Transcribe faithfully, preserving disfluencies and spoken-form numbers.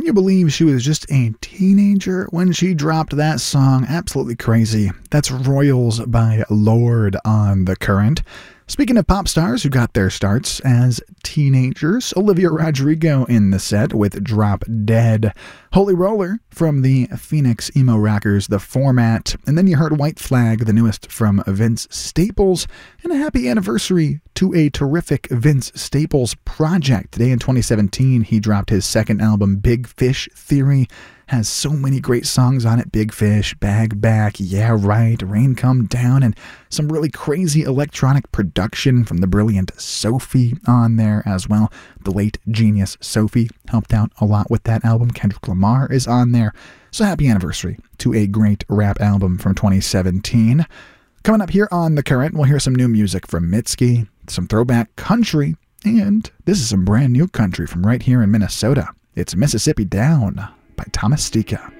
you believe she was just a teenager when she dropped that song? Absolutely crazy. That's Royals by Lorde on The Current. Speaking of pop stars who got their starts as teenagers, Olivia Rodrigo in the set with Drop Dead, Holy Roller from the Phoenix emo rockers The Format, and then you heard White Flag, the newest from Vince Staples, and a happy anniversary to a terrific Vince Staples project. Today in twenty seventeen, he dropped his second album, Big Fish Theory. Has so many great songs on it. Big Fish, Bag Back, Yeah Right, Rain Come Down, and some really crazy electronic production from the brilliant Sophie on there as well. The late genius Sophie helped out a lot with that album. Kendrick Lamar is on there. So happy anniversary to a great rap album from twenty seventeen. Coming up here on The Current, we'll hear some new music from Mitski, some throwback country, and this is some brand new country from right here in Minnesota. It's Mississippi Down by Thomas Stika.